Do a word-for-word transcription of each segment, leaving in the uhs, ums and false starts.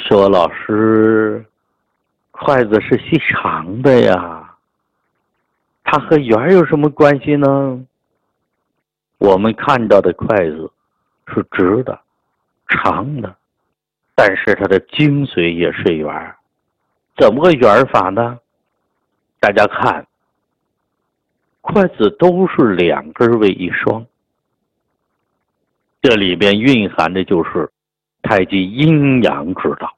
说老师，筷子是细长的呀，它和圆儿有什么关系呢？我们看到的筷子是直的、长的，但是它的精髓也是圆儿。怎么个圆儿法呢？大家看，筷子都是两根为一双，这里边蕴含的就是太极阴阳之道。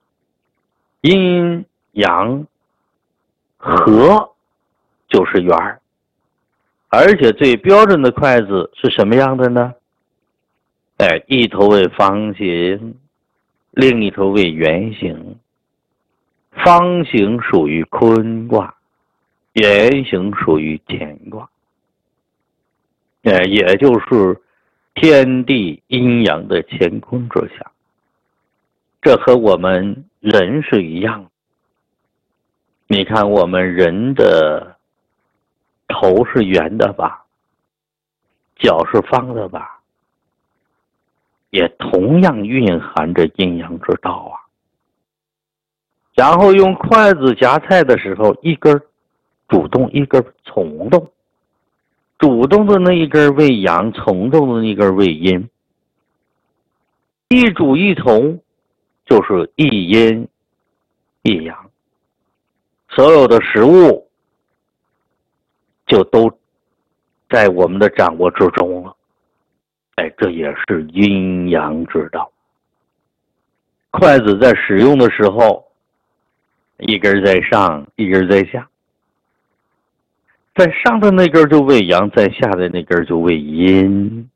阴阳合就是圆儿，而且最标准的筷子是什么样的呢？哎，一头为方形，另一头为圆形。方形属于坤卦，圆形属于乾卦。哎，也就是天地阴阳的乾坤之下。这和我们人是一样的。你看我们人的头是圆的吧，脚是方的吧，也同样蕴含着阴阳之道啊。然后用筷子夹菜的时候，一根主动，一根从动，主动的那一根为阳，从动的那一根为阴，一主一从就是一阴一阳，所有的食物就都在我们的掌握之中了。哎，这也是阴阳之道。筷子在使用的时候，一根在上，一根在下，在上的那根就为阳，在下的那根就为阴。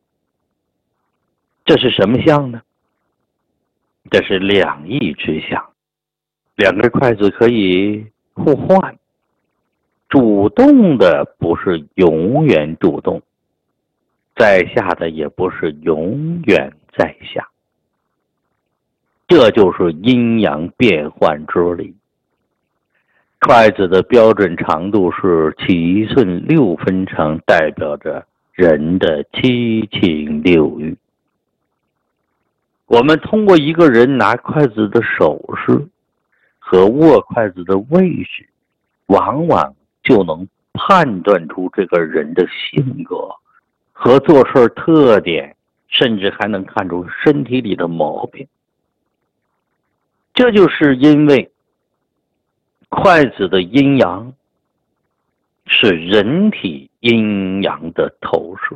这是什么象呢？这是两翼之象。两根筷子可以互换，主动的不是永远主动，在下的也不是永远在下。这就是阴阳变换之理。筷子的标准长度是七寸六分长，代表着人的七情六欲。我们通过一个人拿筷子的手势和握筷子的位置，往往就能判断出这个人的性格和做事特点，甚至还能看出身体里的毛病。这就是因为筷子的阴阳是人体阴阳的投射。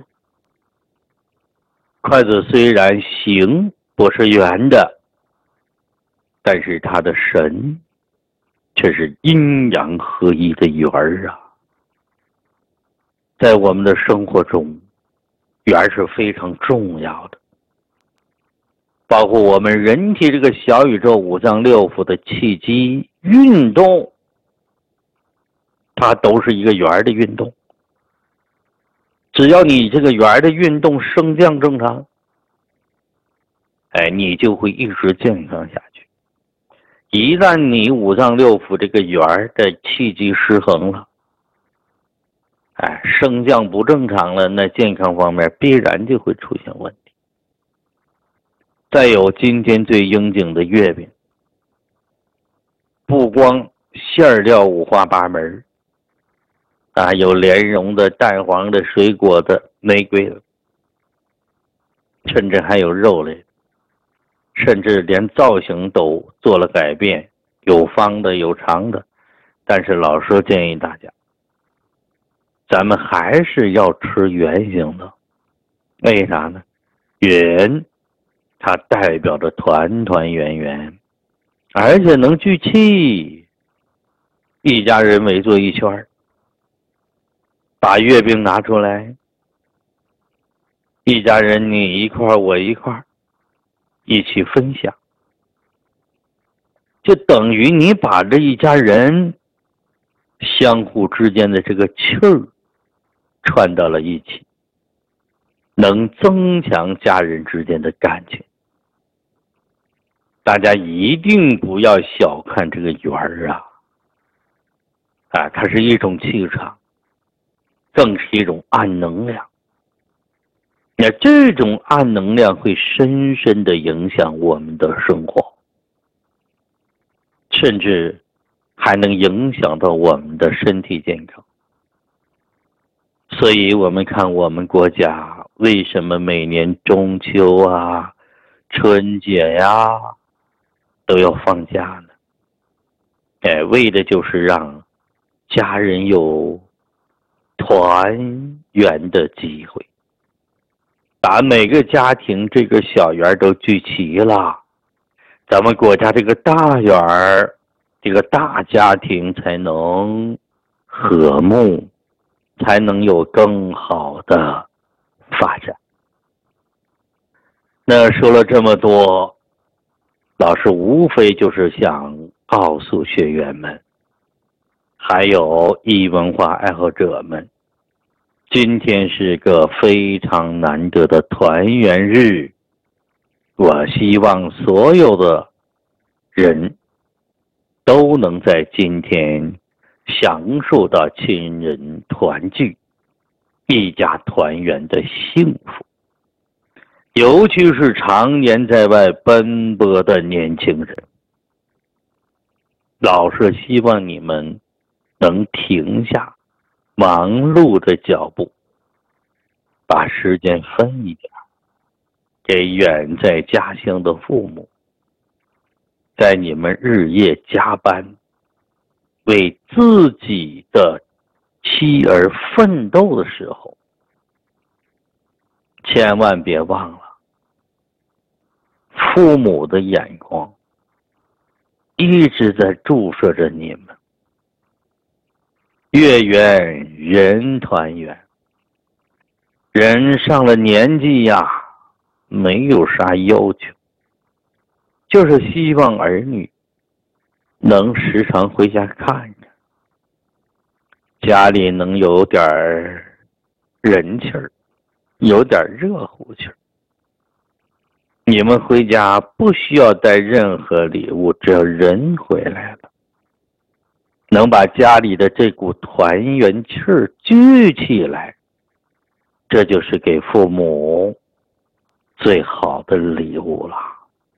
筷子虽然形不是圆的，但是它的神却是阴阳合一的圆儿啊。在我们的生活中，圆儿是非常重要的。包括我们人体这个小宇宙五脏六腑的气机运动，它都是一个圆的运动。只要你这个圆的运动升降正常，哎，你就会一直健康下去。一旦你五脏六腑这个圆的气机失衡了，哎，升降不正常了，那健康方面必然就会出现问题。再有今天最应景的月饼，不光馅料五花八门啊，有莲蓉的、蛋黄的、水果的、玫瑰的，甚至还有肉类的，甚至连造型都做了改变，有方的有长的。但是老师建议大家，咱们还是要吃圆形的。为啥呢？圆它代表着团团圆圆，而且能聚气。一家人围坐一圈，把月饼拿出来，一家人你一块我一块，一起分享，就等于你把这一家人相互之间的这个气儿串到了一起，能增强家人之间的感情。大家一定不要小看这个圆儿啊，啊，它是一种气场，更是一种暗能量。那这种暗能量会深深地影响我们的生活。 甚至还能影响到我们的身体健康。所以我们看我们国家为什么每年中秋啊、春节呀都要放假呢？哎，为的就是让家人有团圆的机会，把每个家庭这个小园都聚齐了，咱们国家这个大园儿，这个大家庭才能和睦，才能有更好的发展。那说了这么多，老师无非就是想告诉学员们，还有艺文化爱好者们，今天是个非常难得的团圆日，我希望所有的人都能在今天享受到亲人团聚、一家团圆的幸福。尤其是常年在外奔波的年轻人，老师希望你们能停下忙碌的脚步，把时间分一点给远在家乡的父母，在你们日夜加班为自己的妻儿奋斗的时候，千万别忘了父母的眼光一直在注视着你们。月圆人团圆，人上了年纪呀，没有啥要求，就是希望儿女能时常回家看着，家里能有点人气儿，有点热乎气儿。你们回家不需要带任何礼物，只要人回来了，能把家里的这股团圆气儿聚起来，这就是给父母最好的礼物了。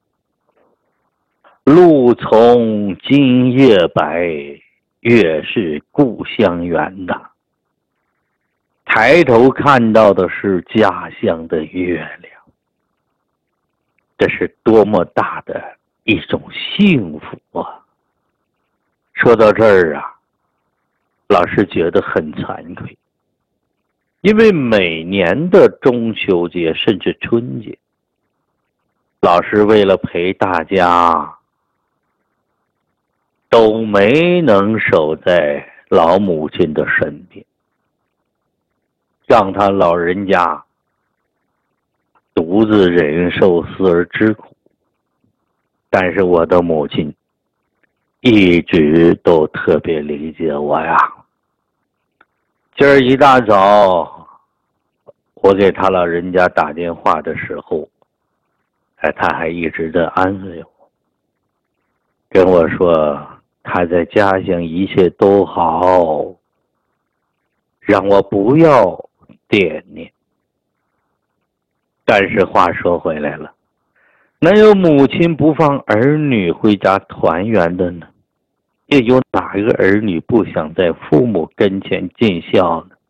路从今夜白，月是故乡圆呐。抬头看到的是家乡的月亮，这是多么大的一种幸福啊！说到这儿啊，老师觉得很惭愧，因为每年的中秋节甚至春节，老师为了陪大家都没能守在老母亲的身边，让他老人家独自忍受思儿之苦。但是我的母亲一直都特别理解我呀。今儿一大早我给他老人家打电话的时候，哎，他还一直在安慰我，跟我说他在家乡一切都好，让我不要惦念。但是话说回来了，哪有母亲不放儿女回家团圆的呢？又有哪个儿女不想在父母跟前尽孝呢？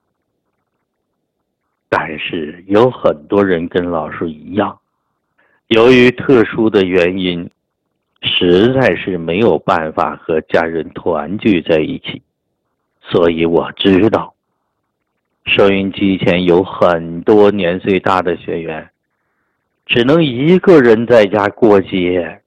但是有很多人跟老师一样，由于特殊的原因，实在是没有办法和家人团聚在一起。所以我知道收音机前有很多年岁大的学员只能一个人在家过节。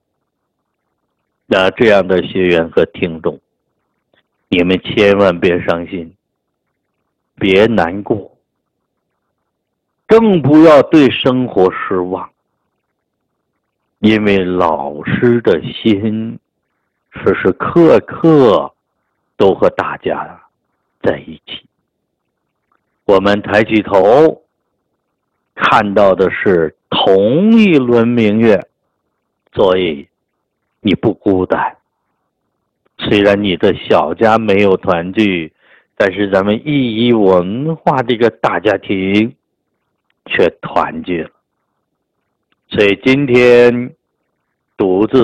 那这样的学员和听众，你们千万别伤心，别难过，更不要对生活失望，因为老师的心时时刻刻都和大家在一起。我们抬起头看到的是同一轮明月，所以你不孤单。虽然你的小家没有团聚，但是咱们意义文化这个大家庭却团聚了。所以今天独自